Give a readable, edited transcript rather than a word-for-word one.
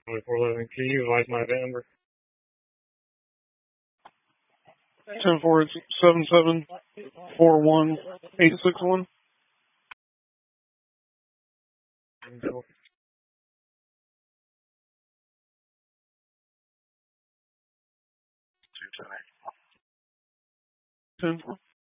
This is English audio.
2411, can you utilize my VIN number? 10-4-77-41-861. Ten.